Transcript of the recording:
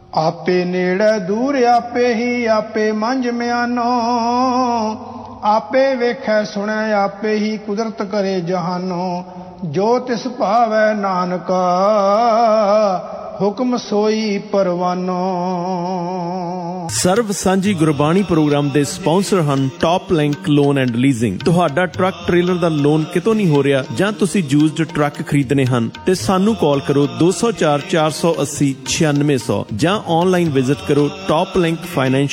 आपे नेड़े दूर आपे ही आपे मंझ म्यानो, आपे वेखै सुनै आपे ही कुदरत करे जहानो। जो तिस भावै नानका ਹੁਕਮ ਸੋਈ ਪਰਵਾਨੋ। ਸਰਵ ਸਾਂਝੀ ਗੁਰਬਾਣੀ ਪ੍ਰੋਗਰਾਮ ਦੇ ਸਪਾਂਸਰ ਹਨ top link loan and leasing. ਤੁਹਾਡਾ ਟਰੱਕ ਟ੍ਰੇਲਰ ਦਾ ਲੋਨ ਕਿਤੋਂ ਨਹੀਂ ਹੋ ਰਿਹਾ ਜਾਂ ਤੁਸੀਂ ਯੂਜ਼ਡ ਟਰੱਕ ਖਰੀਦਣੇ ਹਨ ਤੇ ਸਾਨੂੰ ਕਾਲ ਕਰੋ 204 480 9600 ਜਾਂ ਆਨਲਾਈਨ ਵਿਜ਼ਿਟ ਕਰੋ ਟਾਪ ਲਿੰਕ ਫਾਈਨੈਂਸ